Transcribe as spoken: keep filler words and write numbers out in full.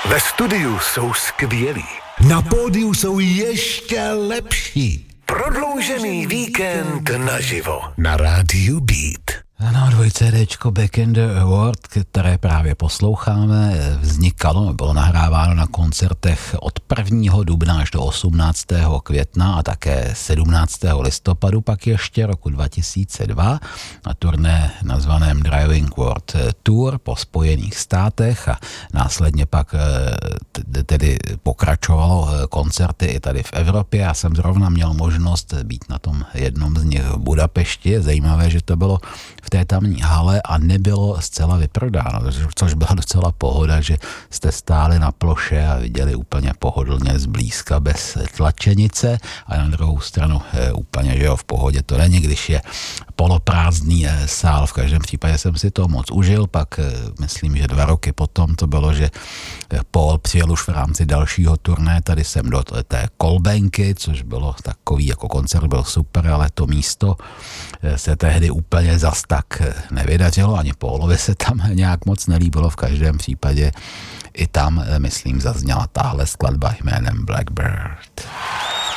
Ve studiu jsou skvělí. Na pódiu jsou ještě lepší. Prodloužený víkend naživo. Na rádiu Beat. Ano, dvojcédéčko Back in the Award, které právě posloucháme, vznikalo, bylo nahráváno na koncertech od prvního dubna až do osmnáctého května a také sedmnáctého listopadu, pak ještě roku dva tisíce dva na turné nazvaném Driving World Tour po Spojených státech a následně pak tedy pokračovalo koncerty i tady v Evropě. Já jsem zrovna měl možnost být na tom jednom z nich v Budapešti. Je zajímavé, že to bylo v té tamní hale a nebylo zcela vyprodáno, což byla docela pohoda, že jste stáli na ploše a viděli úplně pohodlně zblízka bez tlačenice a na druhou stranu úplně, že jo, v pohodě to není, když je poloprázdný sál. V každém případě jsem si to moc užil, pak myslím, že dva roky potom to bylo, že Paul přijel už v rámci dalšího turné tady sem do té Kolbenky, což bylo takový jako koncert, byl super, ale to místo se tehdy úplně zas tak nevydařilo, ani Paulovi se tam nějak moc nelíbilo, v každém případě i tam, myslím, zazněla tahle skladba jménem Blackbird.